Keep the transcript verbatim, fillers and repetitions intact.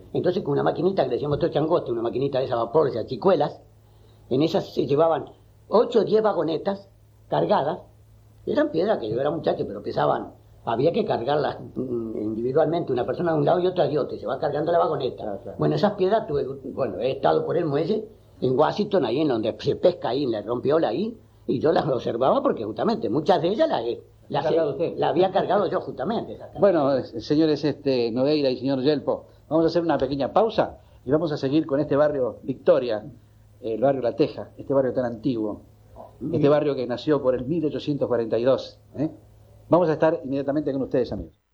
Entonces con una maquinita que le decíamos trochangote, una maquinita de esa vapor, esas chicuelas, en esas se llevaban ocho o diez vagonetas cargadas. Eran piedras que yo era muchacho, pero pesaban. Había que cargarlas individualmente, una persona de un lado y otra de otro, y se va cargando la vagoneta. Claro, claro. Bueno, esas piedras, tuve, bueno, he estado por el muelle, en Washington, ahí en donde se pesca ahí, en la rompiola ahí, y yo las observaba porque justamente muchas de ellas las, las, las la había cargado yo justamente. Bueno, señores este, Nogueira y señor Yelpo, vamos a hacer una pequeña pausa y vamos a seguir con este barrio Victoria, el barrio La Teja, este barrio tan antiguo, este barrio que nació por el mil ochocientos cuarenta y dos. ¿eh? Vamos a estar inmediatamente con ustedes, amigos.